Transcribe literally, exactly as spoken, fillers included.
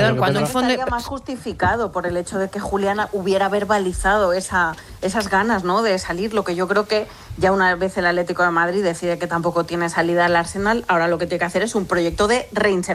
Claro, cuando el fondo estaría más justificado por el hecho de que Julián hubiera verbalizado esa, esas ganas, ¿no?, de salir, lo que yo creo que ya una vez el Atlético de Madrid decide que tampoco tiene salida al Arsenal, ahora lo que tiene que hacer es un proyecto de reinserción